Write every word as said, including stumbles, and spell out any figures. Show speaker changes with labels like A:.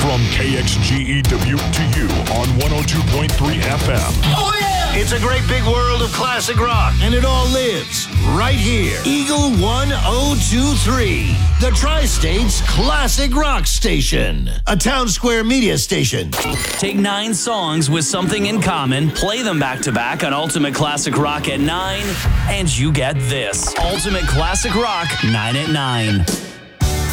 A: From K X G E Dubuque to you on one oh two point three F M.
B: Oh, yeah! It's a great big world of classic rock, and it all lives right here. Eagle one oh two three, the Tri-State's classic rock station. A Town Square media station.
C: Take nine songs with something in common, play them back-to-back on Ultimate Classic Rock at nine, and you get this. Ultimate Classic Rock, nine at nine.